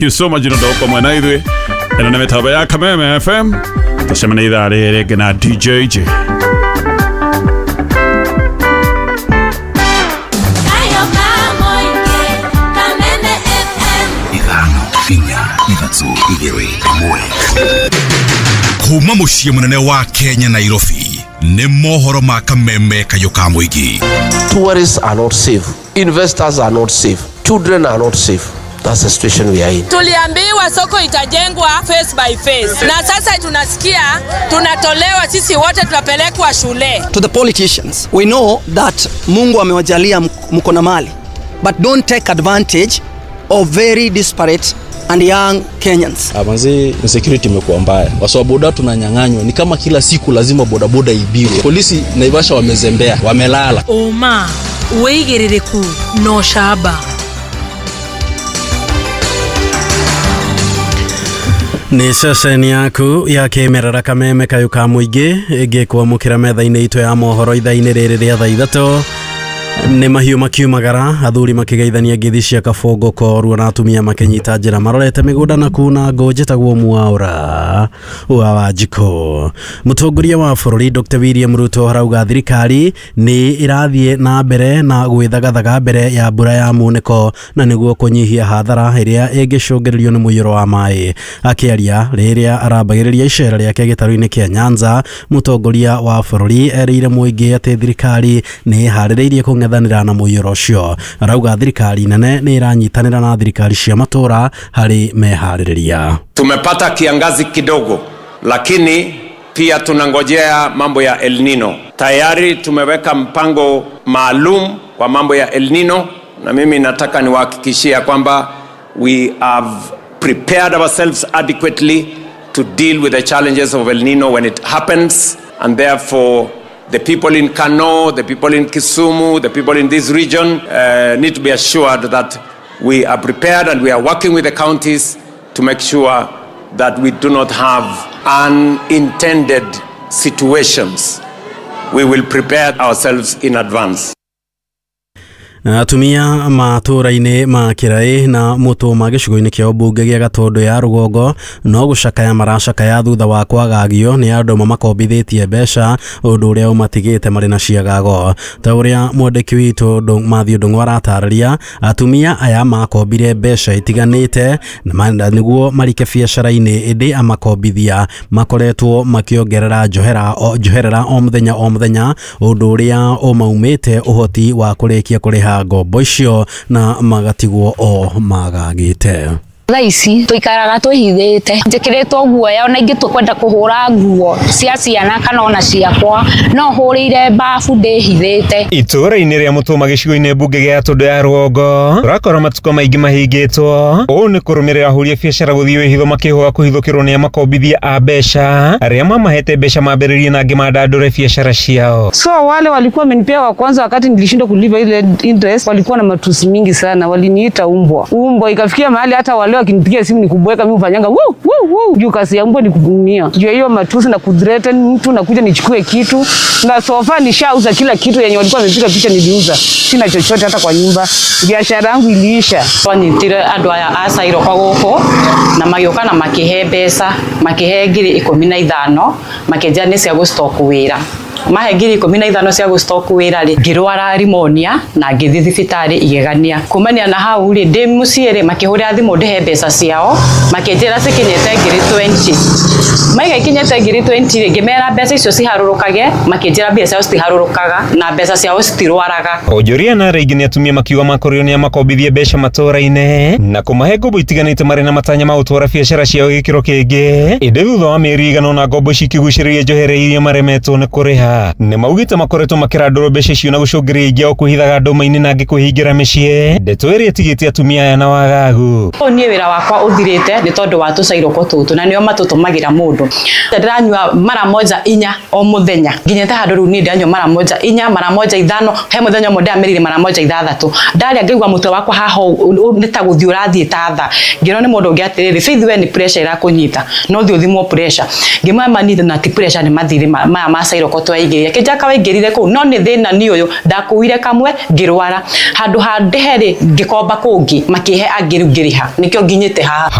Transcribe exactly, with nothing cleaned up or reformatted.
you so much ino ndoko mwena ithui ino nä mä tambo ya Kameme F M tåcemana ithaa rä rä na D J J. Kuma muciĩ munene wa Kenya Nairobi nĩ mohoro ma Kameme kayuka muigi. Tourists are not safe, investors are not safe, children are not safe. That's the situation we are in. Tuliambiwa soko itajengwa face by face. Na sasa tunasikia tunatolewa sisi wote tunapelekwa shule. To the politicians, we know that Mungu amewajalia mko na mali, but don't take advantage of very disparate and young Kenyans. Amanzi insecurity imekuwa mbaya. Waswa boda tunanyang'anywa. Ni kama kila siku lazima boda boda ibiwe. Polisi Naivasha wamezembea, wamelala. Oma, weigerereku no shaba. Ni session yaku ya kemerera Kameme kayuka muigi igikwa mukira metha-ini itu ya mohoro itha-ini riri ria thaa ithatũ. Nĩ mahiũ makiumagara athuri makigeithania ngithi cia kabongo korwo na atumia makenyita njĩra marorete mĩgũnda na kuna ngũ njĩtagwo Mwaũra wa Wanjikũ. Mũtongoria wa bũrũri Doctor William Ruto arauga thirikari nĩ ĩrathiĩ na mbere na gwĩthagathaga mbere ya mbura ya munĩko na nĩguo kũnyihia hathara ĩrĩa ĩngĩcũngĩrĩrio nĩ mũiyũro wa maĩ. Akĩaria rĩrĩa arambagĩrĩria icera rĩake gĩtarũ-inĩ kĩa Nyanza, mũtongoria wa bũrũri erĩire mũingĩ atĩ thirikari nĩ ĩharĩrĩirie kũng'ethanĩra na mũiyũro ũcio. Arauga thirikari nene nĩ ĩranyitanĩra na thirikari cia matũra harĩ meharĩrĩria. Tumepata kiangazi kidogo, lakini pia tunangojea mambo ya El Nino. Tayari tumeweka mpango maalum kwa mambo ya El Nino, na mimi nataka niwahakikishia kwamba we have prepared ourselves adequately to deal with the challenges of El Nino when it happens, and therefore the people in Kano, the people in Kisumu, the people in this region uh, need to be assured that we are prepared and we are working with the counties to make sure that we do not have unintended situations. We will prepare ourselves in advance. Atumia matũra-inĩ ma Kĩraĩ na Mũtũma gĩcigo-inĩ kĩa ũmbunge gĩa Gatũndũ ya Rũgongo no gũcakaya maracakaya thutha wa kwagagio nĩ andũ makombithĩtie mbeca ũndũ ũrĩa ũmatigĩte marĩ na ciagago. Ta ũrĩa mwandĩki witũ Matthew Ndung'u aratarĩria, atumia aya makombire mbeca itiganĩte na nĩguo marike biacara-inĩ, ĩndĩ amakombithia makoretwo makĩongerera njohera njoherera o mũthenya o mũthenya, ũndũ ũrĩa ũmaumĩte ũhoti wa kũrĩkia kũrĩha ngombo icio na magatigwo o magagĩte. Thaici tuikaraga twihithite njikiritwo guoya ona ingi tukwenda kuhura nguo cia ciana kana ona ciakwa no hurire bafu ndihithite. Itũra-inĩ rĩa Mũtũma gĩcigo-inĩ mbunge gĩa Gatũndũ ya Rũgongo tũrakora matuko maingĩ mahingĩtwo. Ũũ nĩ kũrũmĩrĩra ahũri a biacara gũthiĩ wĩhitho makĩhoya kũhithũkĩrwo nĩ makombithia a mbeca arĩa mamahete mbeca mambĩrĩrie na angĩ mandandũre biacara ciao. So wale walikuwa wamenipea wa kwanza wakati nilishindwa kulipa ile interest walikuwa na matusi mingi sana, waliniita umbwa. Umbwa ikafikia mahali hata wale wakinipigia simu nikubweka mimi ufanyanga woo woo woo juu kasi ya mbwa nikugumia. Juu hiyo matusi na kuthreaten mtu na kuja nichukue kitu na sofa nishauza kila kitu yenye walikuwa wamepiga picha niliuza. Sina chochote hata kwa nyumba. Biashara yangu iliisha. Twanyitire andu aya acairo kwa guku na magioka na makihe mbeca makihe ngiri ikumi na ithano makenja ni cia gustock wira. Mahe ngiri ikumi na ithano cia gustock wira ri ngirwara rimonia na ngithi thibitari igegania. Kumania na hau ri ndi muciere makihurira thimu ndihe mbeca ciao makenjera cikinyete ngiri twenty. Maiga ikinyete ngiri twenty ri ngimera mbeca icio ciharurukage makenjera mbeca ciao citiharurukaga na mbeca ciao citirwaraga. Onjoria na rĩngĩ nĩ atumia makiuga makorio nĩ makombithie mbeca matũra-inĩ na kũmahe ngombo itiganĩte marĩ na matanya ma gũtwara biacara ciao gĩkĩro kĩngĩ. Ĩndĩ thutha wa mĩeri igana na ngombo cikigucĩrĩria njohere iria maremetwo nĩ kũrĩha. Nĩ maugĩte makoretwo makĩrandũrwo mbeca icio na gũcũngĩrĩria ingĩ o kũhithaga ndũma-inĩ na angĩ kũhingĩra mĩciĩ. Ndeto ĩrĩa ĩtigĩtie atumia aya na wagagu. Niĩ wĩra wakwa ũthirĩte nĩ tondũ wa tũcairoko tũtũ na nĩo matũtũmagĩra mũndũ. Ndĩranyua mara moja inya o mũthenya. Nginyĩte handũ rĩu niĩ ndĩranyua mara moja inya mara moja ithano he mũthenya ũmwe ndĩamerire mara moja ithathatũ. Ndarĩa ngaigua mũtwe wakwa haha nĩ ta gũthiĩ ũrathiĩ ta tha. Ngĩrwo nĩ mũndũ ũngĩ atĩrĩrĩ Faith we nĩ pressure ĩrakũnyita no thiĩ ũthimwo pressure. Ngĩmwĩra manithe na ti pressure nĩ mathirĩ maya ma cairoko twa waigirire kijaka waigirire ku no ni thina ni uyu ndakuire kamwe ngirwara handu handeheri ngikomba kungi makihe angiru ngiriha nikyo nginyite haha